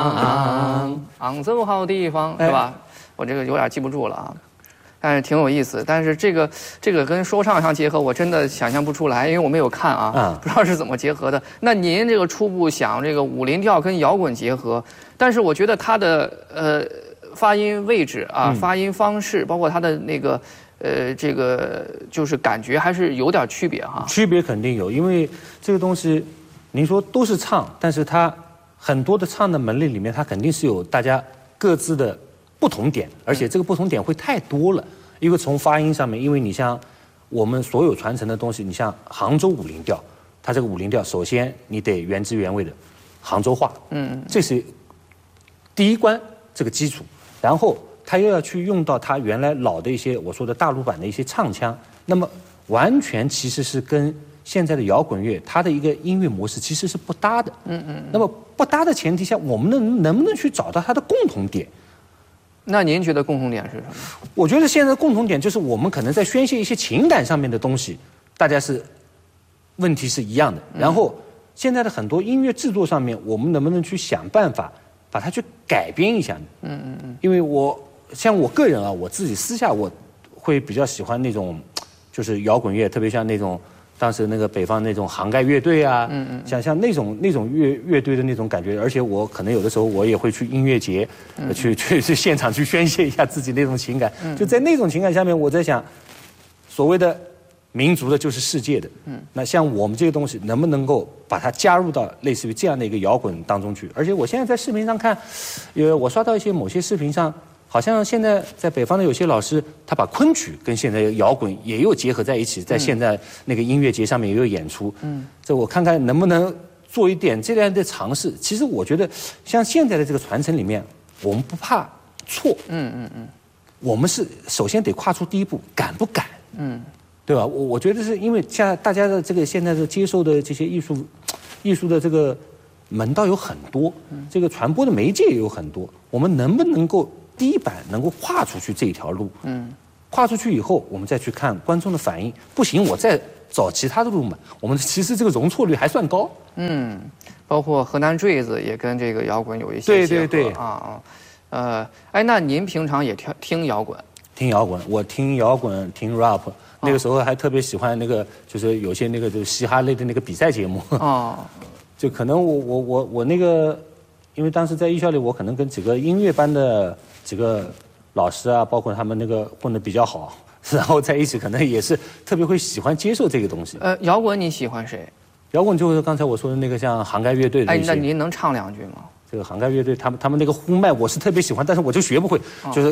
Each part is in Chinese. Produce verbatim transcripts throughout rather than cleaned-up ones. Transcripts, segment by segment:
昂，昂走好地方，是吧？我这个有点记不住了啊。但是挺有意思，但是这个这个跟说唱相结合，我真的想象不出来，因为我没有看啊，嗯、不知道是怎么结合的。那您这个初步想这个武林调跟摇滚结合，但是我觉得它的呃发音位置啊、嗯、发音方式，包括它的那个呃这个就是感觉还是有点区别哈。 区别肯定有，因为这个东西，您说都是唱，但是它很多的唱的门类里面，它肯定是有大家各自的不同点，而且这个不同点会太多了。因为从发音上面，因为你像我们所有传承的东西，你像杭州武林调，它这个武林调，首先你得原汁原味的杭州话，嗯，这是第一关这个基础，然后它又要去用到它原来老的一些我说的大陆版的一些唱腔，那么完全其实是跟现在的摇滚乐它的一个音乐模式其实是不搭的，嗯嗯，那么不搭的前提下，我们能能不能去找到它的共同点？ 那您觉得共同点是什么？ 我觉得现在的共同点就是我们可能在宣泄一些情感上面的东西，大家是问题是一样的。然后现在的很多音乐制作上面，我们能不能去想办法把它去改编一下呢？嗯嗯嗯。因为我像我个人啊，我自己私下我会比较喜欢那种就是摇滚乐，特别像那种当时那个北方那种杭盖乐队啊，嗯嗯，像像那种那种乐乐队的那种感觉，而且我可能有的时候我也会去音乐节，嗯、去去去现场去宣泄一下自己那种情感。嗯、就在那种情感下面，我在想，所谓的民族的就是世界的，嗯，那像我们这个东西能不能够把它加入到类似于这样的一个摇滚当中去？而且我现在在视频上看，有我刷到一些某些视频上。好像现在在北方的有些老师，他把昆曲跟现在摇滚也有结合在一起，在现在那个音乐节上面也有演出。嗯，这我看看能不能做一点这样的尝试。其实我觉得，像现在的这个传承里面，我们不怕错。嗯嗯嗯，我们是首先得跨出第一步，敢不敢？嗯，对吧？我我觉得是因为像大家的这个现在的接受的这些艺术，艺术的这个门道有很多，这个传播的媒介也有很多，我们能不能够？第一版能够跨出去这一条路，嗯，跨出去以后，我们再去看观众的反应，不行，我再找其他的路嘛。我们其实这个容错率还算高， 嗯，包括河南坠子也跟这个摇滚有一些结合， 对对对啊啊，呃，哎，那您平常也听听摇滚？ 听摇滚，我听摇滚，听 rap， 那个时候还特别喜欢那个，就是有些那个就是嘻哈类的那个比赛节目，哦，就可能我我我我那个，因为当时在艺校里，我可能跟几个音乐班的。几个老师啊，包括他们那个混得比较好，然后在一起可能也是特别会喜欢接受这个东西。 呃，摇滚你喜欢谁？ 摇滚就是刚才我说的那个像杭盖乐队的。 哎，那您能唱两句吗？ 这个杭盖乐队，他们他们那个呼麦我是特别喜欢，但是我就学不会，哦、就是，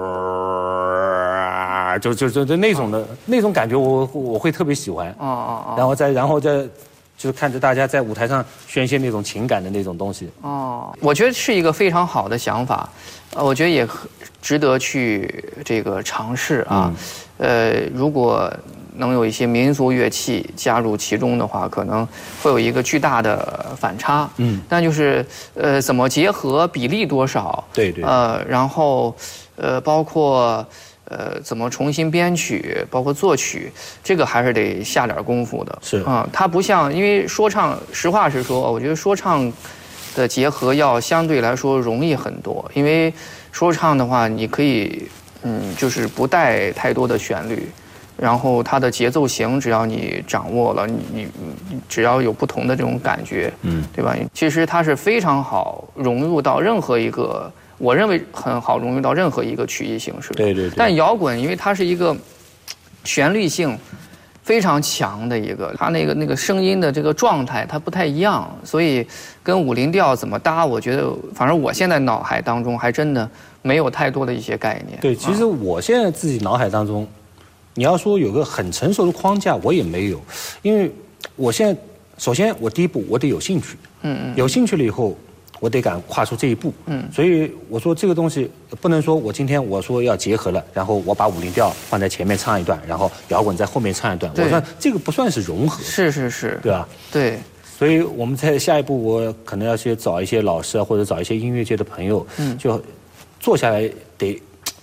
呃，就就就就那种的、哦、那种感觉我，我我会特别喜欢。哦哦哦。然后再然后再。就是看着大家在舞台上宣泄那种情感的那种东西。 哦，我觉得是一个非常好的想法，呃，我觉得也值得去这个尝试啊。嗯、呃，如果能有一些民族乐器加入其中的话，可能会有一个巨大的反差。嗯，但就是呃，怎么结合，比例多少？ 对对。 呃，然后呃，包括。呃，怎么重新编曲，包括作曲，这个还是得下点功夫的。 是啊、嗯，它不像，因为说唱，实话实说，我觉得说唱的结合要相对来说容易很多。因为说唱的话，你可以，嗯，就是不带太多的旋律，然后它的节奏型，只要你掌握了，你你你只要有不同的这种感觉，嗯，对吧？其实它是非常好融入到任何一个。我认为很好融入到任何一个曲艺形式。 对对对。 但摇滚，因为它是一个旋律性非常强的一个，它那个那个声音的这个状态它不太一样，所以跟武林调怎么搭，我觉得反正我现在脑海当中还真的没有太多的一些概念。 对，其实我现在自己脑海当中，你要说有个很成熟的框架，我也没有，因为我现在首先我第一步我得有兴趣，嗯嗯，有兴趣了以后。我得敢跨出这一步，嗯，所以我说这个东西不能说我今天我说要结合了，然后我把武林调放在前面唱一段，然后摇滚在后面唱一段，我说这个不算是融合， 是是是， 对吧？ 对， 所以我们在下一步，我可能要去找一些老师啊，或者找一些音乐界的朋友，嗯，就坐下来得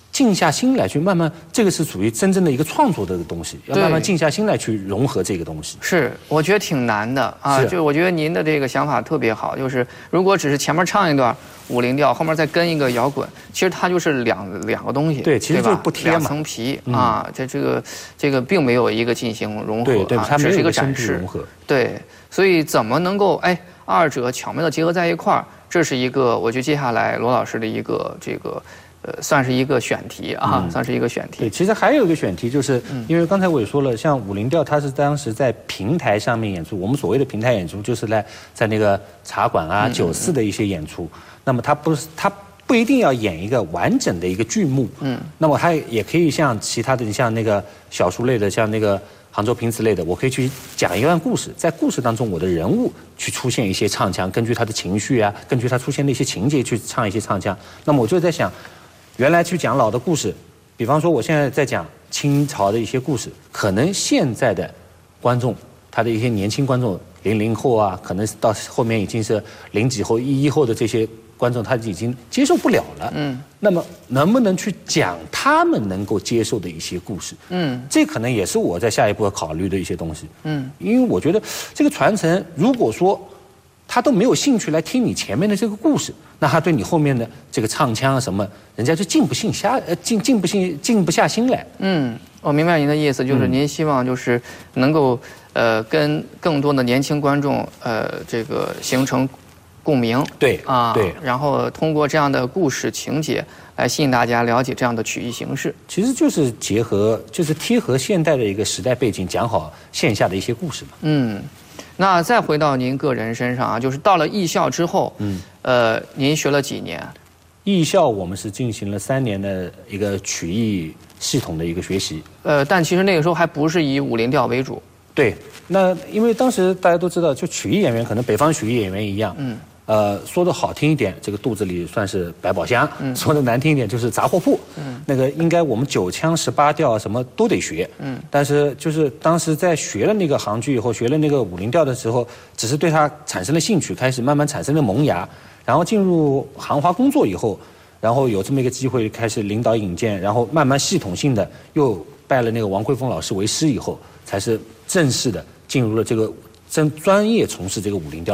静下心来去慢慢，这个是属于真正的一个创作的东西，要慢慢静下心来去融合这个东西。 是，我觉得挺难的啊。就我觉得您的这个想法特别好，就是如果只是前面唱一段五零调，后面再跟一个摇滚，其实它就是两两个东西。 对，其实就是不贴嘛， 两层皮啊。这这个这个并没有一个进行融合， 对对，它只是一个展示。 融合。 对，所以怎么能够哎二者巧妙的结合在一块儿？这是一个，我觉得接下来罗老师的一个这个。呃，算是一个选题啊，嗯、算是一个选题。 对，其实还有一个选题，就是因为刚才我也说了，像五零调，它是当时在平台上面演出。我们所谓的平台演出，就是来在那个茶馆啊、 嗯、 酒肆的一些演出。嗯、那么它不是，它不一定要演一个完整的一个剧目。嗯。那么它也可以像其他的，像那个小说类的，像那个杭州评词类的，我可以去讲一段故事，在故事当中，我的人物去出现一些唱腔，根据他的情绪啊，根据他出现的一些情节去唱一些唱腔。那么我就在想。原来去讲老的故事，比方说我现在在讲清朝的一些故事，可能现在的观众，他的一些年轻观众，零零后啊，可能到后面已经是零几后、一一后的这些观众，他已经接受不了了。嗯。那么能不能去讲他们能够接受的一些故事？嗯。这可能也是我在下一步要考虑的一些东西。嗯。因为我觉得这个传承，如果说他都没有兴趣来听你前面的这个故事。那他对你后面的这个唱腔啊什么，人家就静不心下，呃，静静不心静不下心来。 嗯，我明白您的意思，就是您希望就是能够呃跟更多的年轻观众呃这个形成共鸣。 对啊， 对， 然后通过这样的故事情节来吸引大家了解这样的曲艺形式。 其实就是结合，就是贴合现代的一个时代背景，讲好线下的一些故事嘛。 嗯。那再回到您个人身上啊，就是到了艺校之后，嗯，呃，您学了几年？ 艺校我们是进行了三年的一个曲艺系统的一个学习。 呃，但其实那个时候还不是以五零调为主。 对，那因为当时大家都知道，就曲艺演员可能北方曲艺演员一样，嗯，呃，说的好听一点，这个肚子里算是百宝箱；嗯、说的难听一点，就是杂货铺。嗯，那个应该我们九腔十八调什么都得学。嗯，但是就是当时在学了那个杭剧以后，学了那个五零调的时候，只是对它产生了兴趣，开始慢慢产生了萌芽。然后进入杭华工作以后，然后有这么一个机会开始领导引荐，然后慢慢系统性的又拜了那个王桂峰老师为师以后，才是正式的进入了这个真专业从事这个五零调。